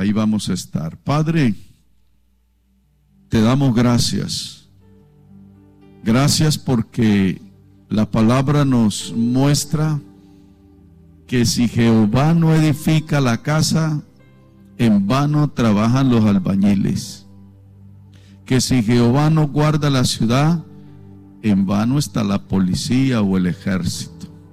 Ahí vamos a estar. Padre, te damos gracias. Gracias porque la palabra nos muestra que si Jehová no edifica la casa, en vano trabajan los albañiles. Que si Jehová no guarda la ciudad, en vano está la policía o el ejército.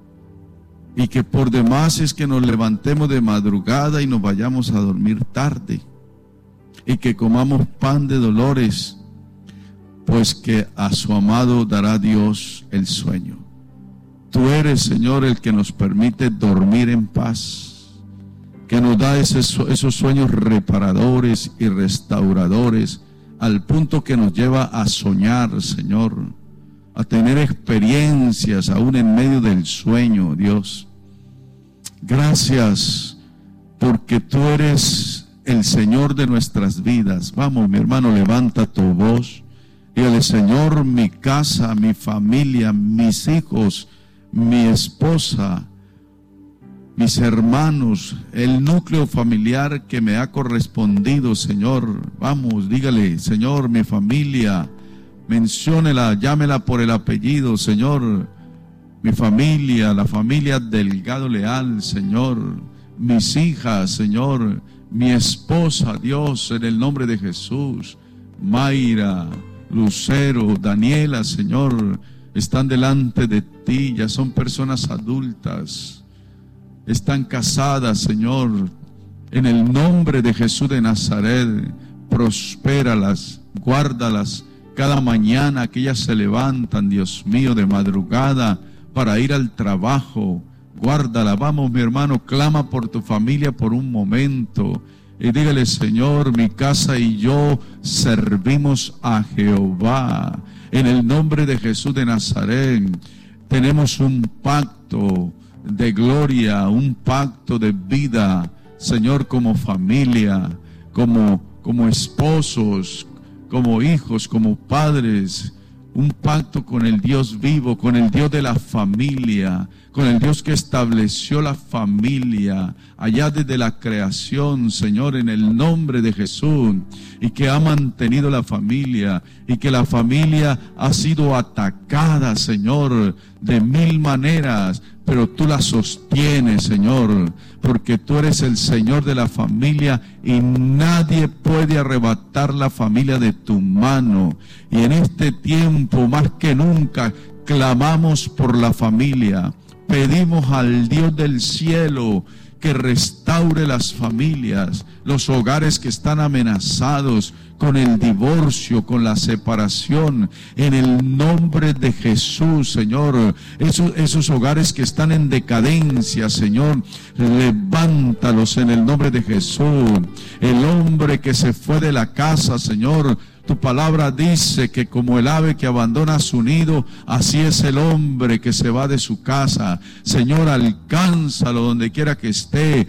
Y que por demás es que nos levantemos de madrugada y nos vayamos a dormir tarde. Y que comamos pan de dolores, pues que a su amado dará Dios el sueño. Tú eres, Señor, el que nos permite dormir en paz, que nos da esos sueños reparadores y restauradores, al punto que nos lleva a soñar, Señor, a tener experiencias aún en medio del sueño, Dios. Gracias, porque tú eres el Señor de nuestras vidas. Vamos, mi hermano, levanta tu voz. Dígale: Señor, mi casa, mi familia, mis hijos, mi esposa, mis hermanos, el núcleo familiar que me ha correspondido, Señor. Vamos, dígale: Señor, mi familia, menciónela, llámela por el apellido, Señor. Mi familia, la familia Delgado Leal, Señor. Mis hijas, Señor. Mi esposa, Dios, en el nombre de Jesús. Mayra, Lucero, Daniela, Señor, están delante de ti, ya son personas adultas, están casadas, Señor. En el nombre de Jesús de Nazaret, prospéralas, guárdalas cada mañana que ellas se levantan, Dios mío, de madrugada para ir al trabajo. Guárdala. Vamos, mi hermano, clama por tu familia por un momento. Y dígale: Señor, mi casa y yo servimos a Jehová. En el nombre de Jesús de Nazaret, tenemos un pacto de gloria, un pacto de vida, Señor, como familia, como esposos, como hijos, como padres. Un pacto con el Dios vivo, con el Dios de la familia, con el Dios que estableció la familia allá desde la creación, Señor, en el nombre de Jesús, y que ha mantenido la familia, y que la familia ha sido atacada, Señor, de mil maneras, pero tú la sostienes, Señor, porque tú eres el Señor de la familia y nadie puede arrebatar la familia de tu mano. Y en este tiempo, más que nunca, clamamos por la familia. Pedimos al Dios del cielo que restaure las familias, los hogares que están amenazados con el divorcio, con la separación, en el nombre de Jesús, Señor. Esos hogares que están en decadencia, Señor, levántalos en el nombre de Jesús. El hombre que se fue de la casa, Señor, tu palabra dice que como el ave que abandona su nido, así es el hombre que se va de su casa. Señor, alcánzalo donde quiera que esté,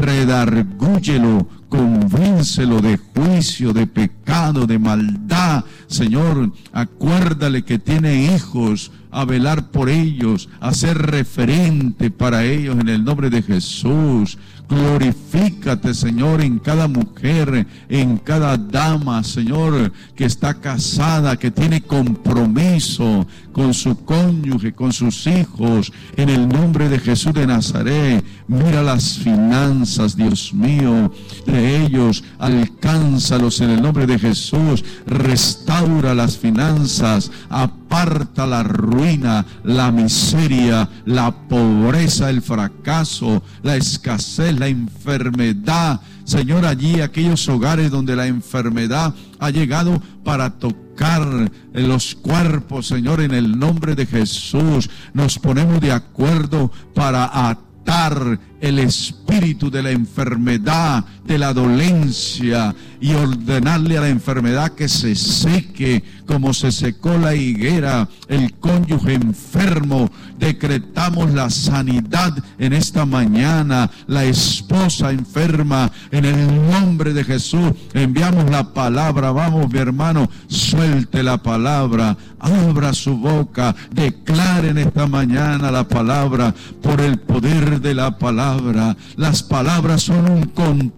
redargúyelo, convéncelo de juicio, de pecado, de maldad. Señor, acuérdale que tiene hijos, a velar por ellos, a ser referente para ellos en el nombre de Jesús. Glorifícate, Señor, en cada mujer, en cada dama, Señor, que está casada, que tiene compromiso con su cónyuge, con sus hijos, en el nombre de Jesús de Nazaret. Mira las finanzas, Dios mío, de ellos, alcánzalos en el nombre de Jesús, restaura las finanzas, aparta la ruina, la miseria, la pobreza, el fracaso, la escasez, la enfermedad. Señor, allí aquellos hogares donde la enfermedad ha llegado para tocar en los cuerpos, Señor, en el nombre de Jesús, nos ponemos de acuerdo para atar el espíritu de la enfermedad, de la dolencia, y ordenarle a la enfermedad que se seque como se secó la higuera, el cónyuge enfermo. Decretamos la sanidad en esta mañana, la esposa enferma, en el nombre de Jesús enviamos la palabra. Vamos, mi hermano, suelte la palabra, abra su boca, declare en esta mañana la palabra por el poder de la palabra. Las palabras son un